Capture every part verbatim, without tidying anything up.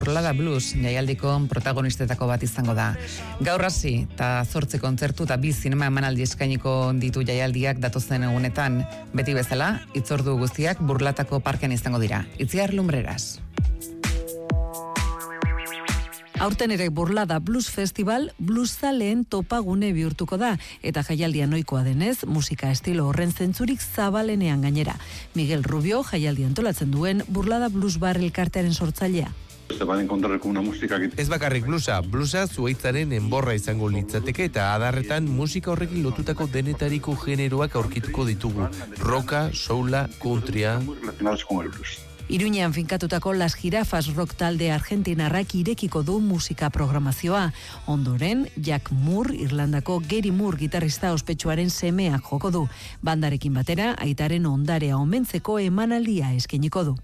Burlada Blues jaialdiko protagonistetako bat izango da. Gaur hasi eta zortzi kontzertu eta bi zinema emanaldi eskainiko ditu jaialdiak datozen egunetan. Beti bezala, hitzordu guztiak Burlatako parkean izango dira. Itziar Lumbreras. Aurten ere Burlada Blues Festival blueszaleen topagune bihurtuko da, eta jaialdia noikoa denez, musika estilo horren zentzurik zabalenean gainera. Miguel Rubio jaialdia antolatzen duen Burlada Blues Bar elkartearen sortzailea. Se van a encontrar con una música que... Ez bakarrik bluesa, bluesa zuhaitzaren enborra izango litzateke eta adarretan musika horrekin lotutako denetariko generoak aurkituko ditugu. Rocka, soula, countrya... relacionados con el blues. Iruñean finkatutako Las Jirafas rock talde argentinarrak irekiko du musika programazioa. Ondoren, Jack Moore, Irlandako Gary Moore gitarrista ospetsuaren semea joko du. Bandarekin batera, aitaren ondarea omentzeko emanaldia eskainiko du.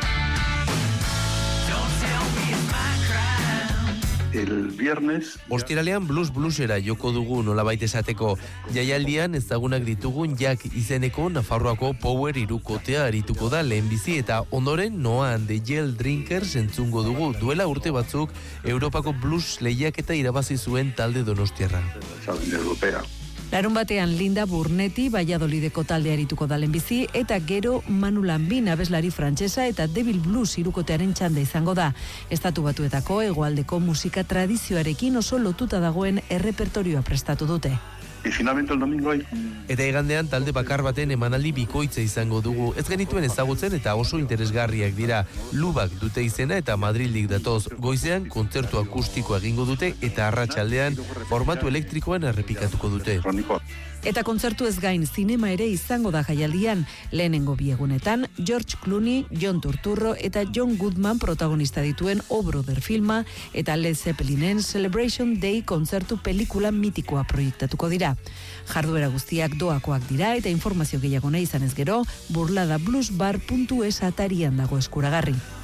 El viernes... Ostiralean blues bluesera joko dugu nolabait esateko. Jaialdian ezagunak ditugun Jack izeneko Nafarroako Power hirukotea arituko da lehenbizi eta ondoren Noah and the Yell Drinkers entzungo dugu duela urte batzuk Europako blues lehiaketa irabazi zuen talde donostiarra. Europea. Larun batean Linda Burnetti Valladolideko talde arituko da lehenbizi eta gero Manu Lambin abeslari frantsesa eta Devil Blues hirukotearen txanda izango da. Estatu Batuetako hegoaldeko musika tradizioarekin oso lotuta dagoen errepertorioa prestatu dute. Y finalmente el domingo hay... Eta igandean talde bakar baten emanaldi bikoitza izango dugu. Ez genituen ezagutzen eta oso interesgarriak dira. Lubak dute izena eta Madrildik datoz. Goizean kontzertu akustikoa egingo dute eta arratsaldean formatu elektrikoan errepikatuko dute. Eta kontzertu ez gain zinema ere izango da jaialdian. Lehenengo bi egunetan, George Clooney, John Turturro eta John Goodman protagonista dituen O Brother filma eta Led Zeppelinen Celebration Day kontzertu pelikula mitikoa proiektatuko dira. Jarduera guztiak doakoak dira eta informazio gehiago nahi izanez gero, burladabluesbar puntu es atarian dago eskuragarri.